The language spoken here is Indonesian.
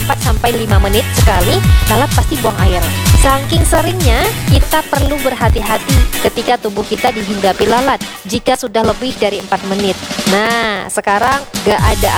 4-5 menit sekali, lalat pasti buang air. Saking seringnya, kita perlu berhati-hati ketika tubuh kita dihinggapi lalat jika sudah lebih dari 4 menit. Nah, sekarang gak ada